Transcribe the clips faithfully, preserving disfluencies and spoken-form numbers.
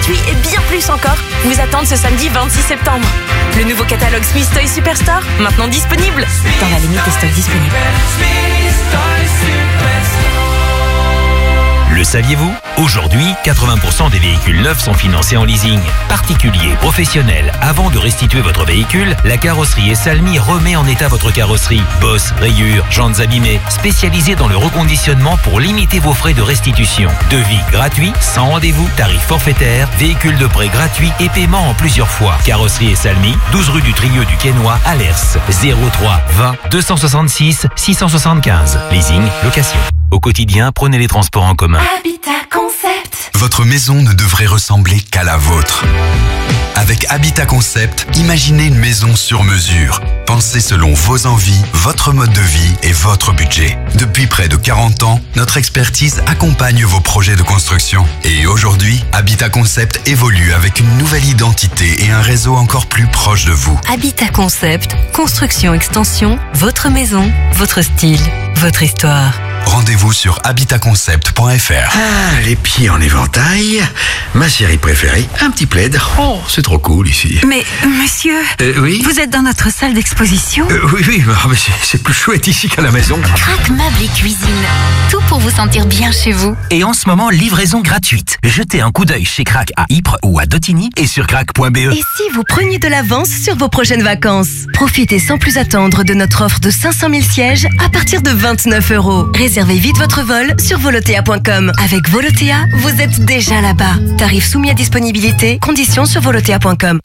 gratuits et bien plus encore vous attendent ce samedi vingt-six septembre. Le nouveau catalogue Smith Toy Superstore, maintenant disponible, dans la limite des stocks disponibles. Le saviez-vous ? Aujourd'hui, quatre-vingts pour cent des véhicules neufs sont financés en leasing. Particuliers, professionnels, avant de restituer votre véhicule, la carrosserie Essalmi remet en état votre carrosserie. Bosses, rayures, jantes abîmées, spécialisés dans le reconditionnement pour limiter vos frais de restitution. Devis gratuit, sans rendez-vous, tarif forfaitaire, véhicule de prêt gratuit et paiement en plusieurs fois. Carrosserie Essalmi, douze rue du Trieux du Quesnoy à Lers. zéro trois vingt deux cent soixante-six six cent soixante-quinze. Leasing, location. Au quotidien, prenez les transports en commun. Habitat Concept. Votre maison ne devrait ressembler qu'à la vôtre. Avec Habitat Concept, imaginez une maison sur mesure. Pensez selon vos envies, votre mode de vie et votre budget. Depuis près de quarante ans, notre expertise accompagne vos projets de construction. Et aujourd'hui, Habitat Concept évolue avec une nouvelle identité et un réseau encore plus proche de vous. Habitat Concept, construction extension, votre maison, votre style, votre histoire. Rendez-vous sur habitat concept point f r. Ah, les pieds en éventail. Ma série préférée, un petit plaid. Oh, c'est trop cool ici. Mais, monsieur, Euh, oui vous êtes dans notre salle d'exposition? Euh, Oui, oui, ah, mais c'est, c'est plus chouette ici qu'à la maison. Crac Meubles et Cuisine. Tout pour vous sentir bien chez vous. Et en ce moment, livraison gratuite. Jetez un coup d'œil chez Crac à Ypres ou à Dotigny et sur crac point b e. Et si vous preniez de l'avance sur vos prochaines vacances? Profitez sans plus attendre de notre offre de cinq cent mille sièges à partir de vingt-neuf euros. Réservez vite votre vol sur volotea point com. Avec Volotea, vous êtes déjà là-bas. Tarif soumis à disponibilité, conditions sur volotea point com.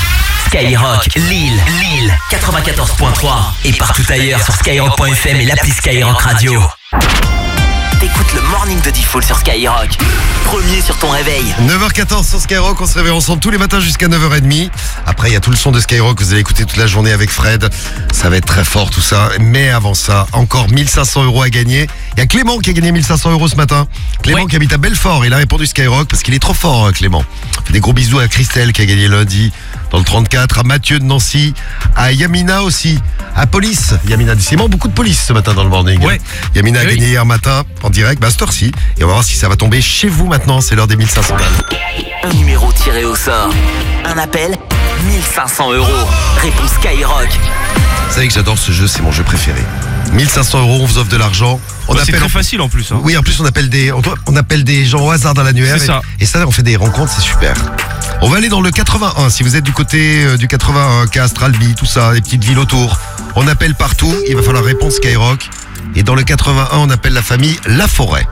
Skyrock, Lille, Lille, quatre-vingt-quatorze point trois. Et partout ailleurs sur skyrock point f m et l'appli Skyrock Radio. T'écoutes le Morning de Diffoul sur Skyrock. Premier sur ton réveil. neuf heures quatorze sur Skyrock, on se réveille ensemble tous les matins jusqu'à neuf heures trente. Après, il y a tout le son de Skyrock que vous allez écouter toute la journée avec Fred. Ça va être très fort tout ça. Mais avant ça, encore mille cinq cents euros à gagner. Il y a Clément qui a gagné mille cinq cents euros ce matin. Clément Oui. qui habite à Belfort. Il a répondu Skyrock parce qu'il est trop fort, Clément. Fait des gros bisous à Christelle qui a gagné lundi dans le trente-quatre, à Mathieu de Nancy, à Yamina aussi, à Police. Yamina, décidément beaucoup de police ce matin dans le morning. Ouais. Yamina a Oui. gagné hier matin en direct, bah à cette heure-ci. Et on va voir si ça va tomber chez vous maintenant. C'est l'heure des mille cinq cents balles. Un numéro tiré au sort. Un appel, mille cinq cents euros. Réponse Skyrock. Vous savez que j'adore ce jeu, c'est mon jeu préféré. mille cinq cents euros, on vous offre de l'argent. On Bah, c'est très en- facile en plus. Hein. Oui, en plus on appelle des, on, doit- on appelle des gens au hasard dans l'annuaire. C'est et, ça. et ça, on fait des rencontres, c'est super. On va aller dans le quatre-vingt-un. Si vous êtes du côté euh, du quatre-vingt-un, Castres, Albi, tout ça, les petites villes autour, on appelle partout. Il va falloir répondre Skyrock. Et dans le quatre-vingt-un, on appelle la famille Laforêt.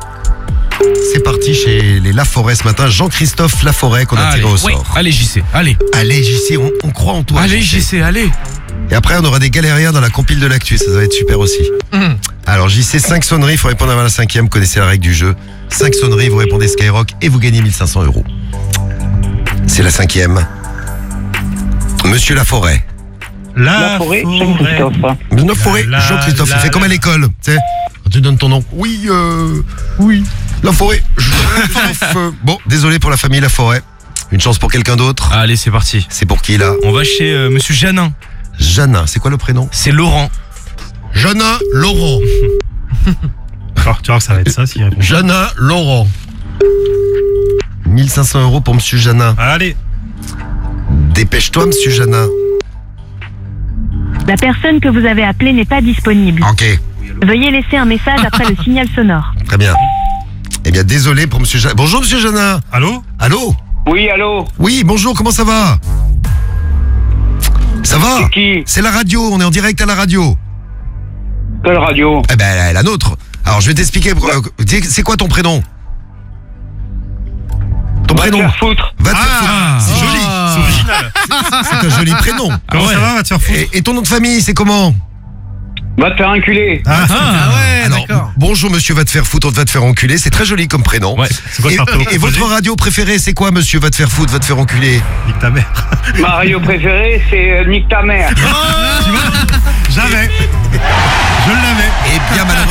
C'est parti chez les Laforêt ce matin. Jean-Christophe Laforêt qu'on a Allez, tiré au oui. sort. Allez J C, allez. Allez, J C, on, on croit en toi. allez J C, allez. Et après, on aura des galériens dans la compile de l'actu. Ça va être super aussi. Mmh. Alors, J C, cinq sonneries. Il faut répondre avant la cinquième. Vous connaissez la règle du jeu. cinq sonneries, vous répondez Skyrock et vous gagnez mille cinq cents euros. C'est la cinquième. Monsieur Laforêt. La, forêt, Jean-Christophe. Laforêt, La, Jean-Christophe. la, Il fait comme à la. l'école. Tu sais, quand tu donnes ton nom. Oui, euh. Oui. Laforêt. Jean-Christophe. euh, Bon, désolé pour la famille Laforêt. Une chance pour quelqu'un d'autre. Allez, c'est parti. C'est pour qui, là? On va chez euh, Monsieur Janin. Jeannin. C'est quoi le prénom? C'est Laurent. Jeannin Laurent. Alors, tu vois que ça va être ça s'il répond. Jeannin Laurent. mille cinq cents euros pour Monsieur Jeannin. Allez. Dépêche-toi, Monsieur Jeannin. La personne que vous avez appelée n'est pas disponible. Ok, Veuillez laisser un message après le signal sonore. très bien. Eh bien, désolé pour Monsieur Jeannin. Bonjour, Monsieur Jeannin. Allô? Allô? Oui, allô? Oui, bonjour, comment ça va? Ça va? C'est qui? C'est la radio, on est en direct à la radio. Quelle radio? Eh ben, la nôtre. Alors, je vais t'expliquer. pour- euh, C'est quoi ton prénom? Ton Va te prénom? faire foutre. Va te faire foutre. Ah, C'est joli. C'est original. C'est un joli prénom. Comment ça va, va te faire foutre? Et, et ton nom de famille, c'est comment? Va te faire enculer. Ah, ouais, Alors, bonjour monsieur, va te faire foutre, on va te faire enculer. C'est très joli comme prénom. Ouais, c'est quoi et, ça, et votre radio préférée, c'est quoi, monsieur, va te faire foutre, va te faire enculer? Nique ta mère. Ma radio préférée, c'est euh, Nique ta mère. J'avais. Je l'avais. Eh bien, malheureusement.